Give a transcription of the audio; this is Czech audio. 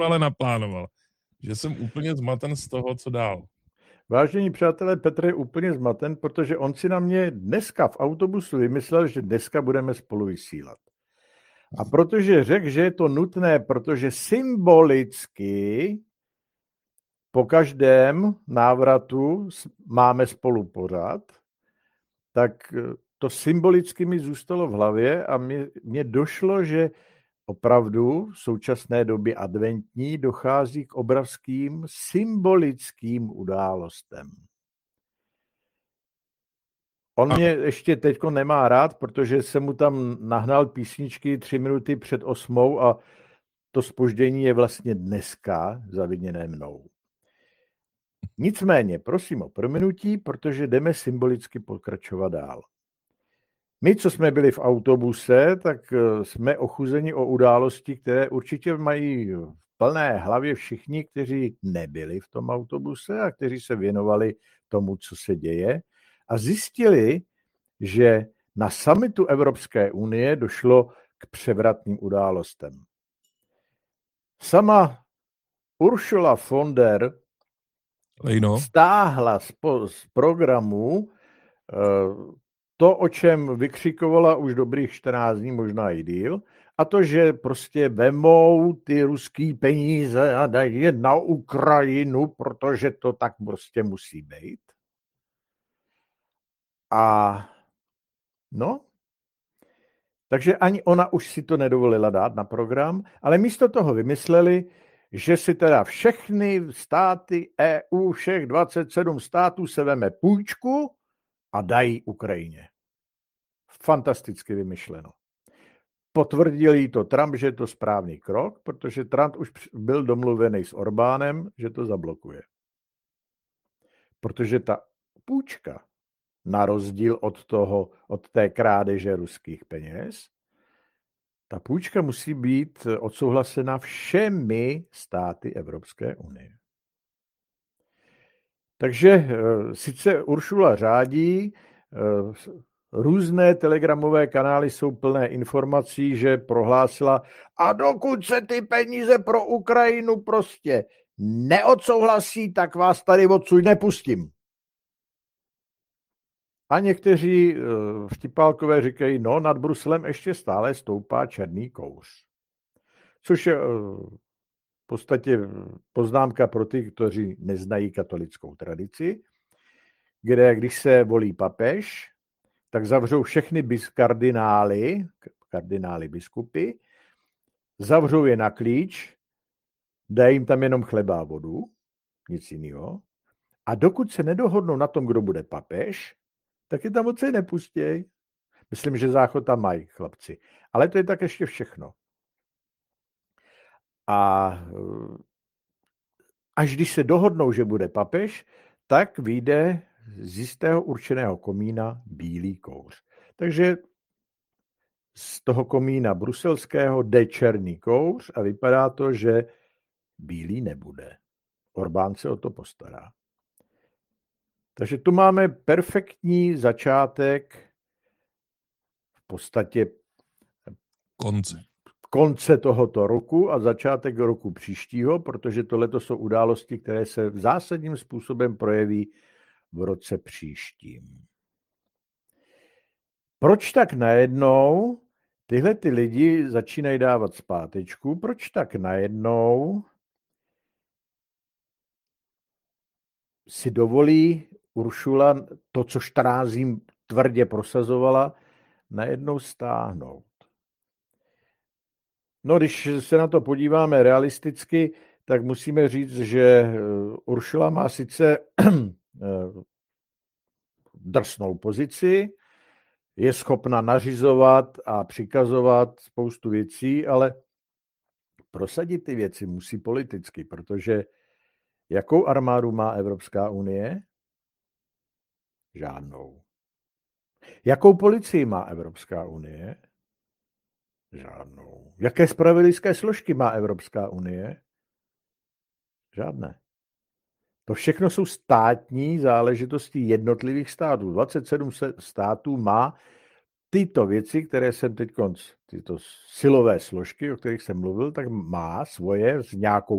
ale naplánoval, že jsem úplně zmaten z toho, co dál. Vážení přátelé, Petr je úplně zmaten, protože on si na mě dneska v autobusu vymyslel, že dneska budeme spolu vysílat. A protože řekl, že je to nutné, protože symbolicky po každém návratu máme spolu pořád, tak to symbolicky mi zůstalo v hlavě a mě došlo, že opravdu v současné době adventní dochází k obrovským symbolickým událostem. On mě ještě teďko nemá rád, protože jsem mu tam nahnal písničky 3 minuty před 8 a to zpoždění je vlastně dneska zaviněné mnou. Nicméně, prosím o prominutí, protože jdeme symbolicky pokračovat dál. My, co jsme byli v autobuse, tak jsme ochuzeni o události, které určitě mají v plné hlavě všichni, kteří nebyli v tom autobuse a kteří se věnovali tomu, co se děje a zjistili, že na summitu Evropské unie došlo k převratným událostem. Sama Ursula von der Leyen stáhla z programu to, o čem vykřikovala už dobrých 14 dní, možná i díl, a to, že prostě vemou ty ruský peníze a dají je na Ukrajinu, protože to tak prostě musí být. A no, takže ani ona už si to nedovolila dát na program, ale místo toho vymysleli, že si teda všechny státy EU, všech 27 států se veme půjčku a dají Ukrajině. Fantasticky vymyšleno. Potvrdil jí to Trump, že je to správný krok, protože Trump už byl domluvený s Orbánem, že to zablokuje. Protože ta půjčka, na rozdíl od té krádeže ruských peněz, ta půjčka musí být odsouhlasena všemi státy Evropské unie. Takže sice Ursula řádí, různé telegramové kanály jsou plné informací, že prohlásila, a dokud se ty peníze pro Ukrajinu prostě neodsouhlasí, tak vás tady odsud nepustím. A někteří vtipálkové říkají, no nad Bruselem ještě stále stoupá černý kouř. Což je v podstatě poznámka pro ty, kteří neznají katolickou tradici, kde když se volí papež, tak zavřou všechny kardinály biskupy, zavřou je na klíč, dají jim tam jenom chleba a vodu, nic jiného. A dokud se nedohodnou na tom, kdo bude papež, tak je tam moc nepustěj. Myslím, že záchod tam mají chlapci. Ale to je tak ještě všechno. A až když se dohodnou, že bude papež, tak vyjde z jistého určeného komína bílý kouř. Takže z toho komína bruselského jde černý kouř a vypadá to, že bílý nebude. Orbán se o to postará. Takže tu máme perfektní začátek v podstatě konce tohoto roku a začátek roku příštího, protože tohleto jsou události, které se v zásadním způsobem projeví v roce příštím. Proč tak najednou tyhle ty lidi začínají dávat zpátečku? Proč tak najednou si dovolí Ursula to, co 14 dní tvrdě prosazovala, najednou stáhnout? No, když se na to podíváme realisticky, tak musíme říct, že Ursula má sice drsnou pozici, je schopna nařizovat a přikazovat spoustu věcí, ale prosadit ty věci musí politicky, protože jakou armádu má Evropská unie? Žádnou. Jakou policii má Evropská unie? Žádnou. Jaké zpravodajské složky má Evropská unie? Žádné. To všechno jsou státní záležitosti jednotlivých států. 27 států má tyto věci, které jsem teď, tyto silové složky, o kterých jsem mluvil, tak má svoje s nějakou